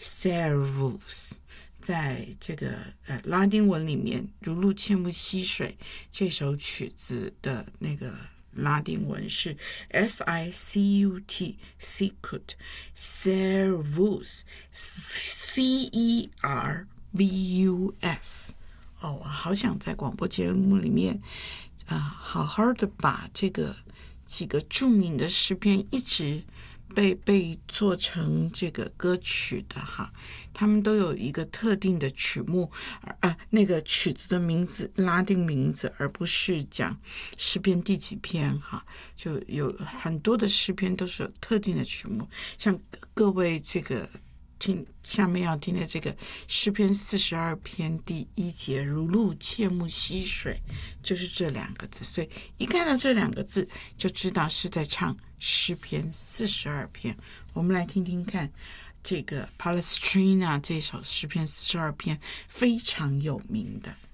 servus， 在这个拉丁文里面，如鹿切木溪水这首曲子的那个拉丁文是 sicut sicut servus cervus。我好想在广播节目里面好好的把这个几个著名的诗篇一直被做成这个歌曲的哈，他们都有一个特定的曲目那个曲子的名字拉丁名字，而不是讲诗篇第几篇哈，就有很多的诗篇都是有特定的曲目，像各位这个下面要听的这个诗篇42篇第1节，如鹿切木溪水，就是这2个字，所以一看到这2个字就知道是在唱诗篇42篇。我们来听听看这个 Palestrina 这首诗篇42篇非常有名的。